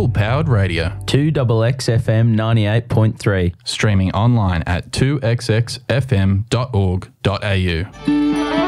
people-powered radio. 2XXFM 98.3. Streaming online at 2xxfm.org.au.